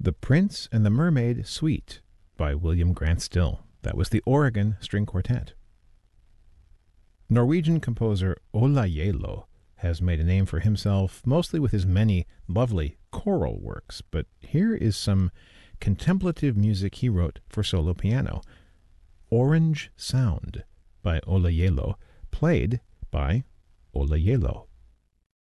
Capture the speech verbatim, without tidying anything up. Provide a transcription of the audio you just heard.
The Prince and the Mermaid Suite by William Grant Still. That was the Oregon String Quartet. Norwegian composer Ola Gjeilo has made a name for himself mostly with his many lovely choral works, but here is some contemplative music he wrote for solo piano. Orange Sound by Ola Gjeilo, played by Ola Gjeilo.